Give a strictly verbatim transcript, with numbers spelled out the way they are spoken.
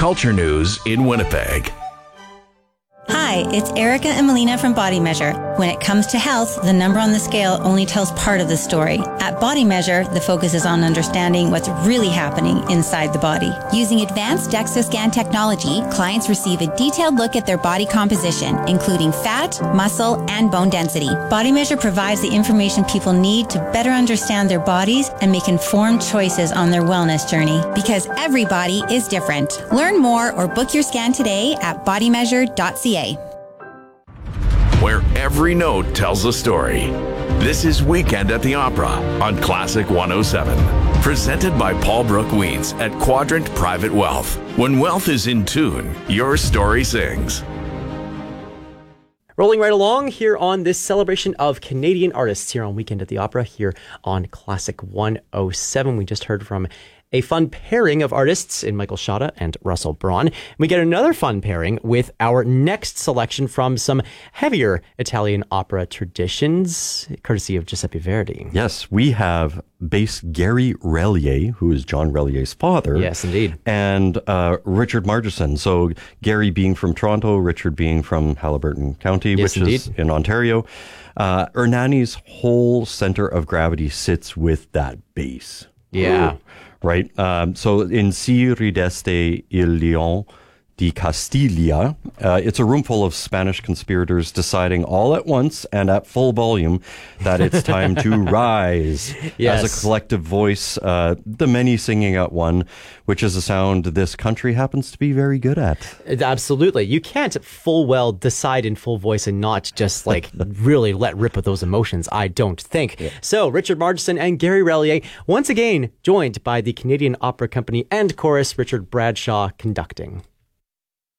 culture news in Winnipeg. Hi, it's Erica and Melina from Body Measure. When it comes to health, the number on the scale only tells part of the story. At Body Measure, the focus is on understanding what's really happening inside the body. Using advanced DEXA scan technology, clients receive a detailed look at their body composition, including fat, muscle, and bone density. Body Measure provides the information people need to better understand their bodies and make informed choices on their wellness journey. Because every body is different. Learn more or book your scan today at body measure dot c a. Where every note tells a story. This is Weekend at the Opera on Classic one oh seven. Presented by Paul Brooke Weeds at Quadrant Private Wealth. When wealth is in tune, your story sings. Rolling right along here on this celebration of Canadian artists here on Weekend at the Opera here on Classic one oh seven. We just heard from a fun pairing of artists in Michael Shada and Russell Braun. We get another fun pairing with our next selection from some heavier Italian opera traditions, courtesy of Giuseppe Verdi. Yes, we have bass Gary Relier, who is John Relier's father. Yes, indeed. And uh, Richard Margeson. So Gary being from Toronto, Richard being from Haliburton County, Yes, which indeed. is in Ontario. Uh, Ernani's whole center of gravity sits with that bass. Yeah. Ooh. Right. Um, so in Si rideste il Leon di Castilla, uh, it's a room full of Spanish conspirators deciding all at once and at full volume that it's time to rise. Yes. As a collective voice, uh, the many singing at one, which is a sound this country happens to be very good at. Absolutely. You can't full well decide in full voice and not just like really let rip with those emotions, I don't think. Yeah. So Richard Margeson and Gary Relier, once again joined by the Canadian Opera Company and chorus Richard Bradshaw conducting.